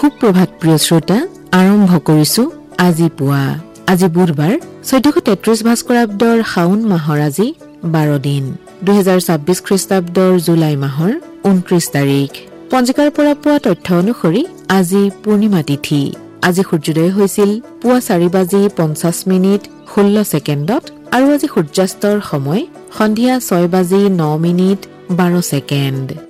সুপ্ৰভাত প্ৰিয় শ্ৰোতা, আৰম্ভ কৰিছো আজি পুৱা। আজি বুধবাৰ 1433 ভাস্কৰাব্দৰ শাওন মাহৰ আজি 12 দিন, 2026 খ্ৰীষ্টাব্দৰ জুলাই মাহৰ 29 তাৰিখ। পঞ্জিকাৰ পৰা পোৱা তথ্য অনুসৰি আজি পূৰ্ণিমা তিথি। আজি সূৰ্যোদয় হৈছিল পুৱা 4:50 আৰু আজি সূৰ্যাস্তৰ সময় সন্ধিয়া 6:09 12